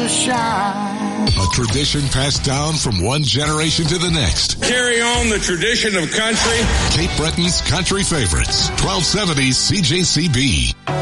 shine. A tradition passed down from one generation to the next. Carry on the tradition of country. Cape Breton's country favorites. 1270 CJCB.